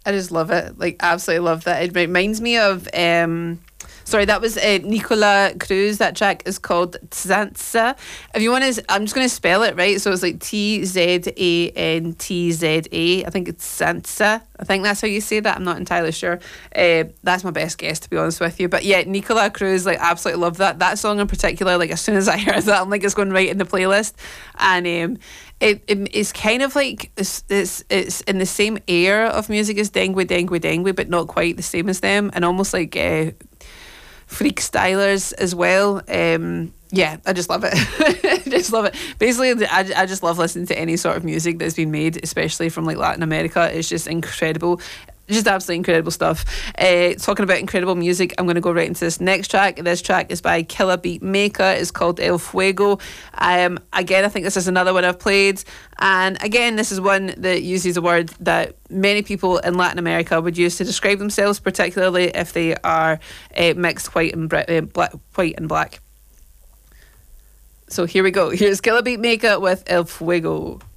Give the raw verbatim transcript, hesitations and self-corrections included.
I just love it. Like, absolutely love that. It reminds me of, um, sorry, that was uh, Nicola Cruz. That track is called Tzantza. If you want to, I'm just going to spell it, right? So it's like T Z A N T Z A. I think it's Tzantza. I think that's how you say that. I'm not entirely sure. Uh, that's my best guess, to be honest with you. But yeah, Nicola Cruz, like, absolutely love that. That song in particular, like, as soon as I heard that, I'm like, it's going right in the playlist. And um, it, it it's kind of like, it's, it's it's in the same air of music as Dengui Dengui Dengui, but not quite the same as them. And almost like uh, freak stylers as well. Um, yeah, I just love it. I just love it. Basically, I, I just love listening to any sort of music that's been made, especially from like Latin America. It's just incredible. Just absolutely incredible stuff. Uh, talking about incredible music, I'm going to go right into this next track. This track is by Killa Beat Maker. It's called El Fuego. Um, again, I think this is another one I've played. And again, this is one that uses a word that many people in Latin America would use to describe themselves, particularly if they are uh, mixed white and bre- uh, black, white and black. So here we go. Here's Killa Beat Maker with El Fuego.